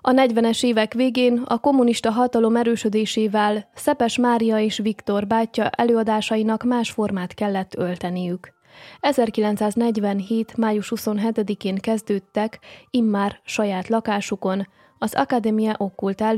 A 40-es évek végén a kommunista hatalom erősödésével Szepes Mária és Viktor bátyja előadásainak más formát kellett ölteniük. 1947. május 27-én kezdődtek immár saját lakásukon, az Accademia Occulta